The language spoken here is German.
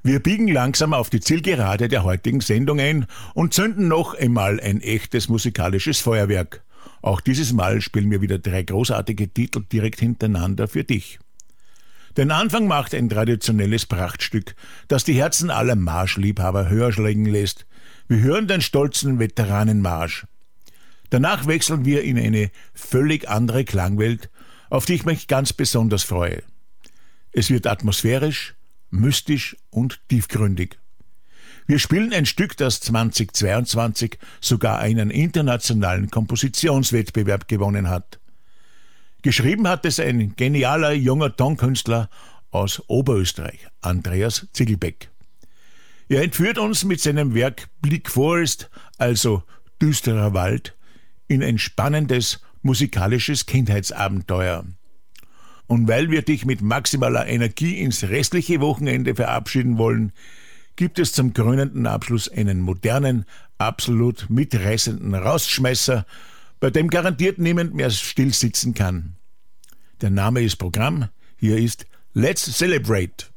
Wir biegen langsam auf die Zielgerade der heutigen Sendung ein und zünden noch einmal ein echtes musikalisches Feuerwerk. Auch dieses Mal spielen wir wieder 3 großartige Titel direkt hintereinander für dich. Den Anfang macht ein traditionelles Prachtstück, das die Herzen aller Marschliebhaber höher schlagen lässt. Wir hören den stolzen Veteranenmarsch. Danach wechseln wir in eine völlig andere Klangwelt, auf die ich mich ganz besonders freue. Es wird atmosphärisch, mystisch und tiefgründig. Wir spielen ein Stück, das 2022 sogar einen internationalen Kompositionswettbewerb gewonnen hat. Geschrieben hat es ein genialer junger Tonkünstler aus Oberösterreich, Andreas Ziegelbeck. Er entführt uns mit seinem Werk Bleak Forest, also düsterer Wald, in ein spannendes musikalisches Kindheitsabenteuer. Und weil wir dich mit maximaler Energie ins restliche Wochenende verabschieden wollen, gibt es zum krönenden Abschluss einen modernen, absolut mitreißenden Rausschmeißer, bei dem garantiert niemand mehr still sitzen kann. Der Name ist Programm, hier ist Let's Celebrate.